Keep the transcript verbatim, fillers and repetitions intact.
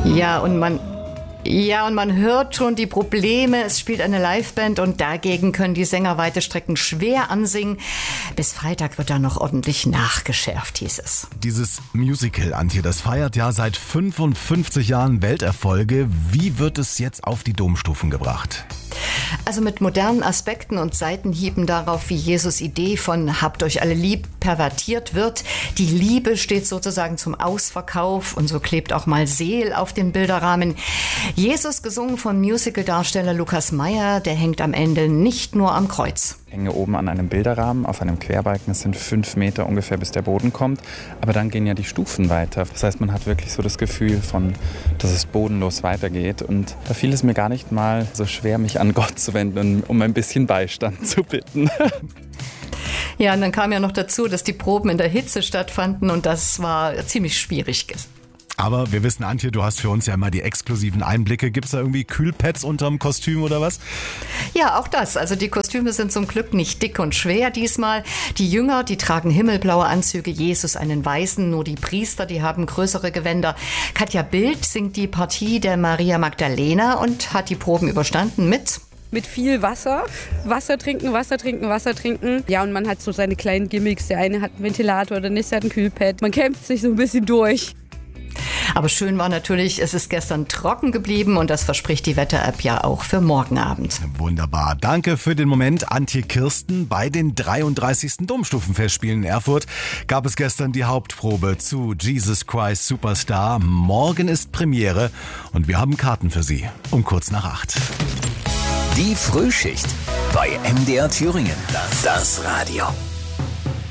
Ja, und man... Ja, und man hört schon die Probleme. Es spielt eine Liveband und dagegen können die Sänger weite Strecken schwer ansingen. Bis Freitag wird da noch ordentlich nachgeschärft, hieß es. Dieses Musical, Antje, das feiert ja seit fünfundfünfzig Jahren Welterfolge. Wie wird es jetzt auf die Domstufen gebracht? Also mit modernen Aspekten und Seitenhieben darauf, wie Jesus' Idee von habt euch alle lieb pervertiert wird. Die Liebe steht sozusagen zum Ausverkauf und so klebt auch mal Seel auf den Bilderrahmen. Jesus, gesungen von Musicaldarsteller Lukas Meyer, der hängt am Ende nicht nur am Kreuz. Ich hänge oben an einem Bilderrahmen auf einem Querbalken. Es sind fünf Meter ungefähr, bis der Boden kommt. Aber dann gehen ja die Stufen weiter. Das heißt, man hat wirklich so das Gefühl von, dass es bodenlos weitergeht. Und da fiel es mir gar nicht mal so schwer, mich an Gott zu wenden, um ein bisschen Beistand zu bitten. Ja, und dann kam ja noch dazu, dass die Proben in der Hitze stattfanden und das war ziemlich schwierig. Aber wir wissen, Antje, du hast für uns ja immer die exklusiven Einblicke. Gibt es da irgendwie Kühlpads unterm Kostüm oder was? Ja, auch das. Also die Kostüme sind zum Glück nicht dick und schwer diesmal. Die Jünger, die tragen himmelblaue Anzüge, Jesus einen weißen. Nur die Priester, die haben größere Gewänder. Katja Bild singt die Partie der Maria Magdalena und hat die Proben überstanden mit... Mit viel Wasser. Wasser trinken, Wasser trinken, Wasser trinken. Ja, und man hat so seine kleinen Gimmicks. Der eine hat einen Ventilator, der nächste hat ein Kühlpad. Man kämpft sich so ein bisschen durch. Aber schön war natürlich, es ist gestern trocken geblieben und das verspricht die Wetter-App ja auch für morgen Abend. Wunderbar. Danke für den Moment, Antje Kirsten. Bei den dreiunddreißigsten Domstufenfestspielen in Erfurt gab es gestern die Hauptprobe zu Jesus Christ Superstar. Morgen ist Premiere und wir haben Karten für Sie um kurz nach acht. Die Frühschicht bei M D R Thüringen. Das Radio.